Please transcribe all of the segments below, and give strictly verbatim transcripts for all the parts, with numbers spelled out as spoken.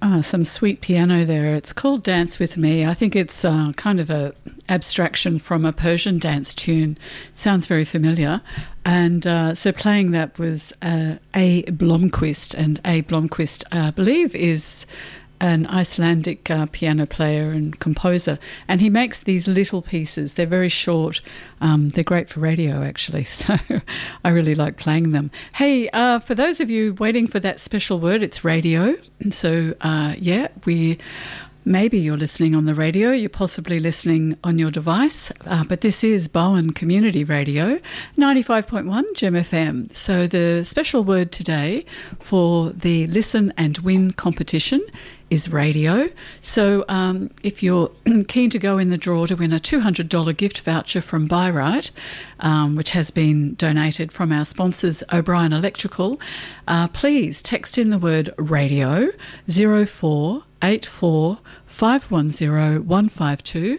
Ah, some sweet piano there. It's called Dance With Me. I think it's uh, kind of a abstraction from a Persian dance tune. Sounds very familiar. And uh, so playing that was uh, A. Blomqvist. And A. Blomqvist, uh, I believe, is an Icelandic uh, piano player and composer. And he makes these little pieces. They're very short. Um, they're great for radio, actually. So I really like playing them. Hey, uh, for those of you waiting for that special word, it's radio. So, uh, yeah, we... Maybe you're listening on the radio, you're possibly listening on your device, uh, but this is Bowen Community Radio, ninety-five point one Gem F M. So the special word today for the Listen and Win competition is radio. So um, if you're keen to go in the draw to win a two hundred dollars gift voucher from Buyrite, um, which has been donated from our sponsors O'Brien Electrical, uh, please text in the word radio zero four eight four five one zero one five two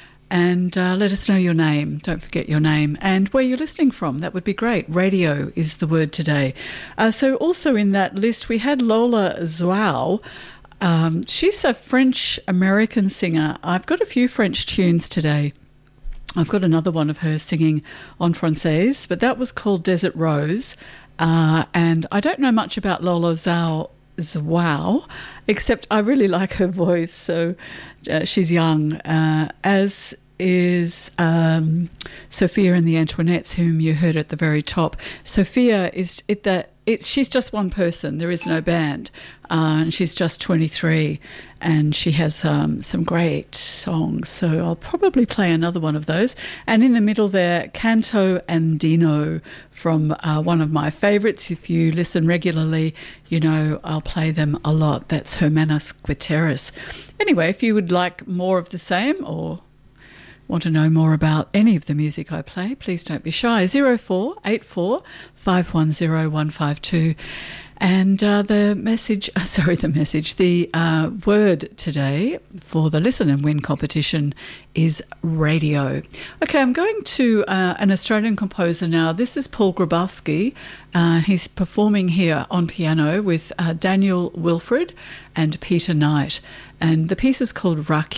and uh, let us know your name. Don't forget your name and where you're listening from. That would be great. Radio is the word today. Uh, so also in that list we had Lola Zouao. Um, she's a French-American singer. I've got a few French tunes today. I've got another one of her singing en française, but that was called Desert Rose. Uh, and I don't know much about Lola Zouao, Zouao, except I really like her voice. So uh, she's young, uh, as is um, Sophia and the Antoinettes, whom you heard at the very top. Sophia is it that it's she's just one person. There is no band, uh, and she's just twenty-three, and she has um, some great songs. So I'll probably play another one of those. And in the middle there, Canto Andino from uh, one of my favourites. If you listen regularly, you know I'll play them a lot. That's Hermanas Guiteras. Anyway, if you would like more of the same or want to know more about any of the music I play, please don't be shy. zero four eight four five one zero one five two. And uh, the message, uh, sorry, the message, the uh, word today for the Listen and Win competition is radio. Okay, I'm going to uh, an Australian composer now. This is Paul Grabowski. Uh, he's performing here on piano with uh, Daniel Wilfred and Peter Knight. And the piece is called Raki.